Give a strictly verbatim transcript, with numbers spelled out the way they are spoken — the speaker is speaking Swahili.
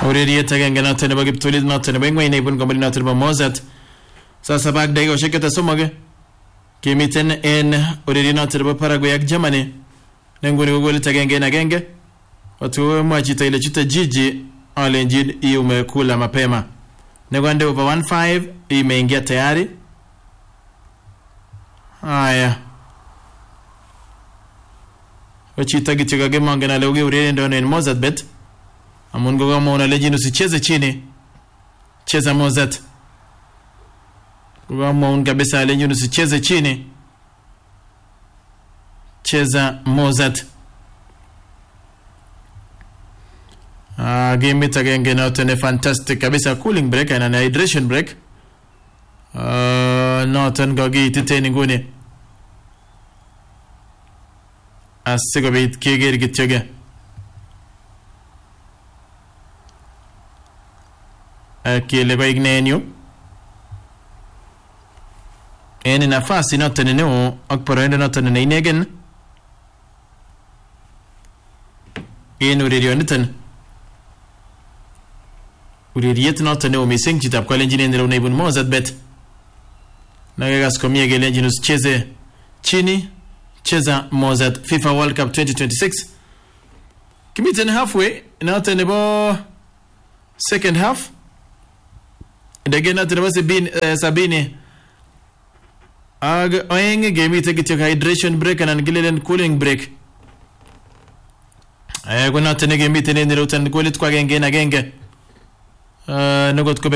ureriet agenge noton nebo kiptulit noton nebo ingweny neibun kombunit noton nebo Mozart. Sasa bak dakikoshek kete somok kimiten en ureriet noton nebo Paraguay ak Germany. Nenguni ko golit agenge en agenge. Watu mwa chito ile chute jiji alenjin hii umekula mapema. Negwande over one five imeingia tayari. Haya. Wachita kitu kage mangana leo ureriet ndio ni Mozart bet. Amungo kama unalejin usicheze chini. Cheza Mozart. Kama un kabisa alejin usicheze chini. Cheza Mozart. Ah, game it again again out a fantastic kabisa cooling break and an hydration break. Uh, not an gogi titani gune. As sigabit kigir gitchege. Akile kwa ignenyo. Eni nafasi not an eno akporoendo not an inegen. Enu ririoniten. Ureriet noton ne umising chitab kalenjin ndio unaibun Mozart bet. Nagagas komie gelenjin usicheze chini, cheza Mozart FIFA World Cup twenty twenty-six. Kimiten halfway noton nebo second half. Ndege noton nebo sabini uh, sabini. Ag oeng game ite kityo hydration break and gilelen cooling break. Eh kuna noton game ite ndio utan golit kwa genge na genge. Uh, nagot ko